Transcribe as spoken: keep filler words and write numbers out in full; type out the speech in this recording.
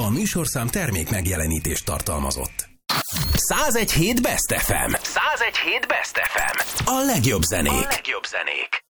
A műsorszám termék megjelenítést tartalmazott. százegy hét Best ef em. százegy hét Best ef em. A legjobb zenék. A legjobb zenék.